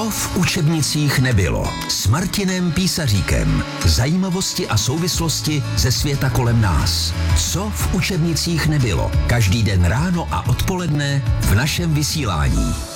Co v učebnicích nebylo? S Martinem Písaříkem. Zajímavosti a souvislosti ze světa kolem nás. Co v učebnicích nebylo? Každý den ráno a odpoledne v našem vysílání.